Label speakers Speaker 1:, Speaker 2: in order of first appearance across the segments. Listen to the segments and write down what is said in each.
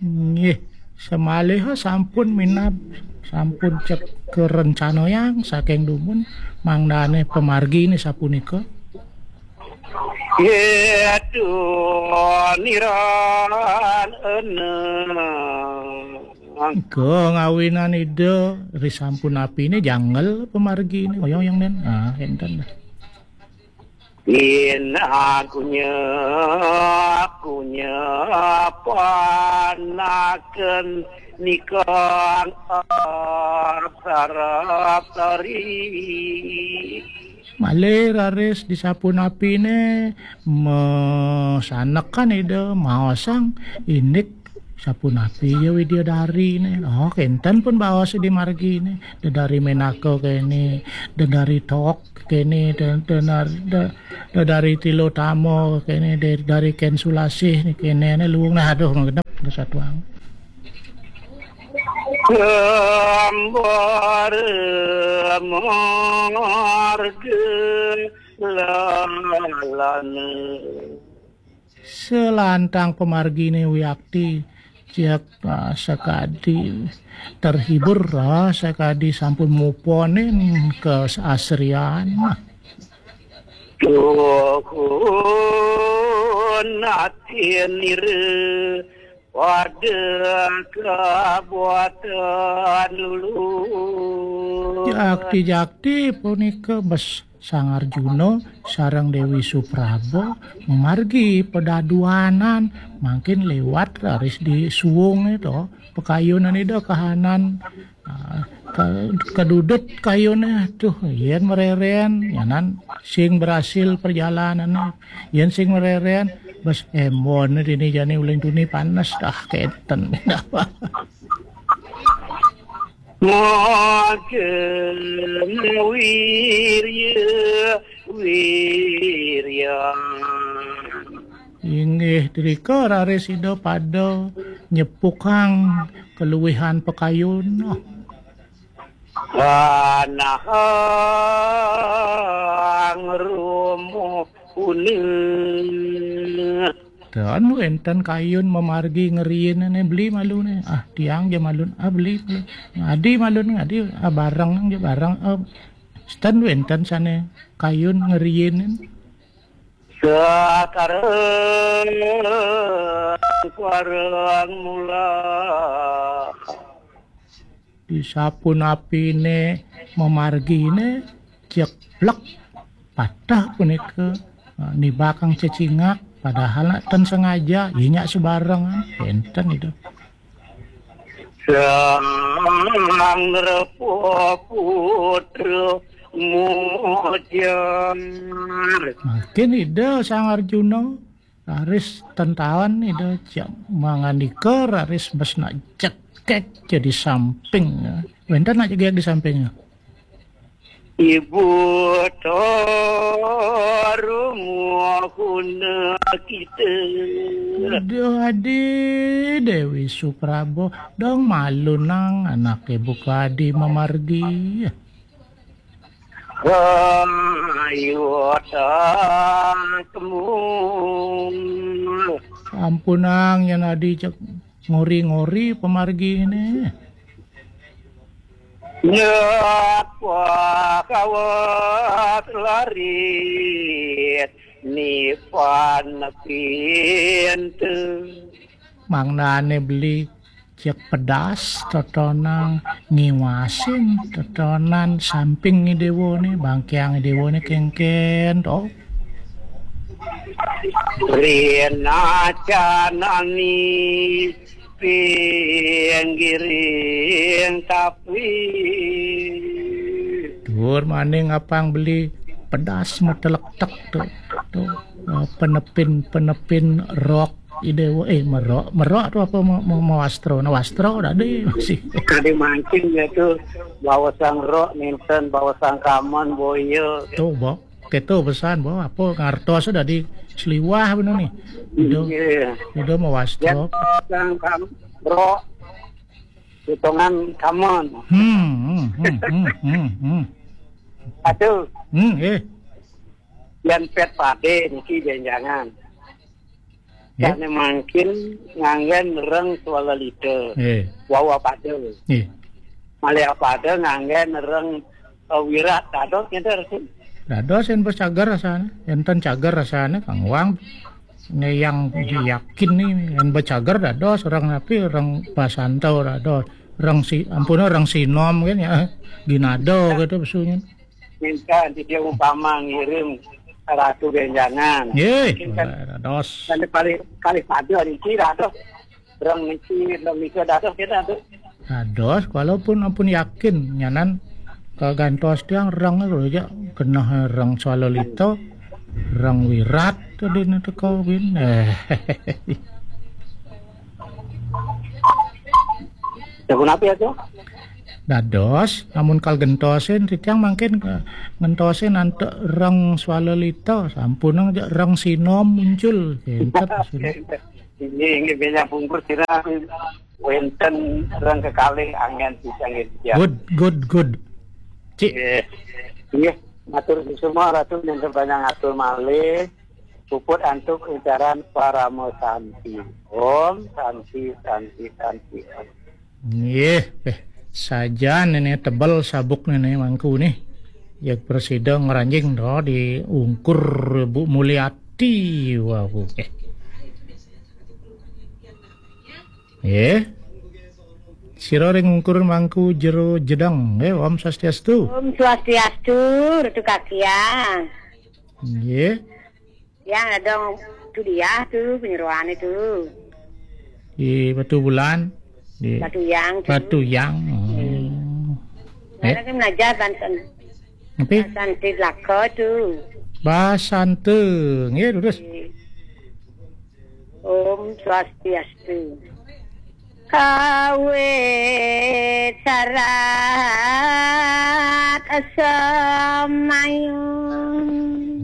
Speaker 1: Nggih, semalih sampun minab sampun cek ke rencana yang saking dumun mangdane pemargi ini sapunika.
Speaker 2: Aduh niran eneng.
Speaker 1: Ke ngawinan ide risampun api ini janggel pemargi ini oyong yang den. Ah, enten dah.
Speaker 2: Akunya panaken nikah sarap tari.
Speaker 1: Male raris disapun api ini mesanekan ide maosang inik sapun api ya Widyadari ini. Oh kenten pun bawa di margi ini. Dari Menako kene, dari Tok kene, dari Tilotamo kene, dari Ken Sulasih nih kene luwung nah aduh ngedep satu ang.
Speaker 2: Gambar marga lalane.
Speaker 1: Selantang pemargine Wiyakti cek sakadi terhibur sakadi sampun muponin ke asrian.
Speaker 2: Tuhun atinire pada kabuatan lulu.
Speaker 1: Jakti punika bes Sang Arjuna sareng Dewi Suprabo memargi pedaduanan makin lewat laris di suwung itu pekayunan itu kahanan kedudut kayunya tuh yen mereren yanan sing berhasil perjalanan yen sing mereren bes embon ini jani uling tuni panas dah keten.
Speaker 2: Magen wirya
Speaker 1: inggih drika raresido pada nyepukang keluwihan pekayun
Speaker 2: anahang rumo kuning.
Speaker 1: dan enten kayun memargi ngeriin nih beli malu nih tiang dia malun beli adi malun adi barang dia barang stand enten sana kayun ngeriin
Speaker 2: sekarang warang mula
Speaker 1: disapun api nih memargi nih ceplek patah punika nibakang cecingak padahal ten sengaja inyak sebarang enten itu
Speaker 2: sang repo putra mujar
Speaker 1: makin ide Sang Arjuna raris tentawan ide mangandika raris bes nak cekek jadi samping enten nak cekek di sampingnya
Speaker 2: ibu tarumuna kita.
Speaker 1: Aduh adi Dewi Suprabo dong malu nang anak ibu kadi memargi.
Speaker 2: Ayo temu.
Speaker 1: Ampunang yang adi cek ngori-ngori pemargi ini.
Speaker 2: Nyapa kawat larit nipan pintu
Speaker 1: Mangnane beli cek pedas totonang ngiwasin totonan samping dewo nih bangkiang dewo nih kengken toh
Speaker 2: rina canani pinggiring tapi
Speaker 1: dur maning apang beli pedas metelek-tek tuh penepin rok idewo merok tuh apa mau wastro udah deh masih
Speaker 2: kade mancing ya tuh bawa sang rok nenten bawa sang kaman boyo
Speaker 1: tuh bo keto pesan bo apa ngartos sudah di seliwah bener nih udah mau wastro
Speaker 2: sang kam rok hitungan kaman aduh yan pet pade niki jangan
Speaker 1: Ya.
Speaker 2: Karena mungkin nganggen reng suala liter. Wawa pada. Malah pada nganggen reng wirat. Dados kita harus.
Speaker 1: Dados yang cagar rasanya. Enten cagar rasanya Kang Wang. Ini yang yakin nih. Yang bercagar dados. Orang tapi orang pasantau dados. Orang sinom kan ya. Ginado gitu besunya.
Speaker 2: Minta nanti dia umpama ngirim ratu benjangan.
Speaker 1: Dados.
Speaker 2: Dan kali pada ini dados. Reng mikir dados kita tuh.
Speaker 1: Dados walaupun ampun yakin nyanan kagantos tiang rang aja kena rang swalolito rang wirat tadi nanti kawin
Speaker 2: Kenapa ya tuh?
Speaker 1: Dados namun kal gentosin tiang mungkin gentosin nanti rang swalolito sampun aja rang sinom muncul
Speaker 2: ini banyak bungkus kira wenten rang kekali angin pisang ya.
Speaker 1: Good. Cik.
Speaker 2: Iya, matur semua ratu yang terbanyak ngatur malih puput antuk ucaran paramo santi. Om santi.
Speaker 1: Saja nenek tebal sabuk nenek mangku nih. Ya presiden ngeranjing do di ungkur Bu Mulyati. Wow. Sira ring ngungkur mangku jero jedang. Om Swastiastu.
Speaker 3: Om Swastiastu, Ratu Kakia. Yang ada tu dia tu penyeruan itu.
Speaker 1: Di Batu Bulan. Di Batu Yang.
Speaker 3: Ada belajar Banten.
Speaker 1: Apa?
Speaker 3: Basante lako tu.
Speaker 1: Basante. Terus.
Speaker 3: Om Swastiastu. Kawe sarat asamayun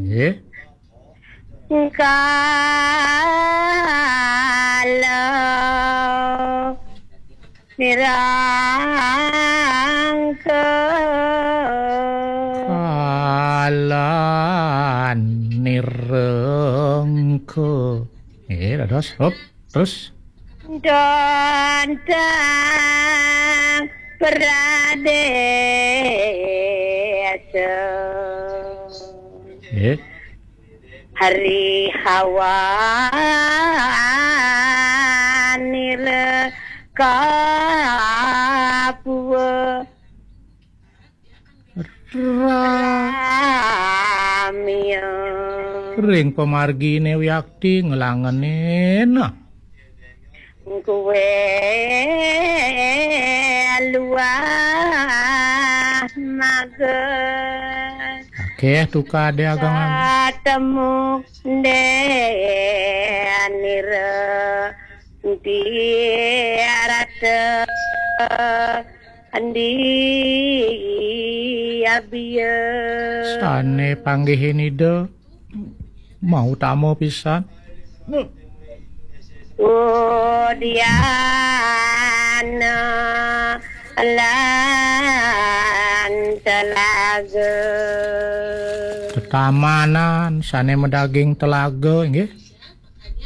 Speaker 3: kalau nirangke
Speaker 1: kalan nirangke dados hop terus
Speaker 3: Dontang pradesa Hari hawa nile kapua Ramia
Speaker 1: ring pemargine yakti ngelangenin
Speaker 3: Kue luah mager
Speaker 1: Oke, tuka de agangan
Speaker 3: temu de anira tiarata andi abia
Speaker 1: sane panggihin ide mau tamu pisan
Speaker 3: Diana lan telaga
Speaker 1: tetamanan sane medaging telaga nggih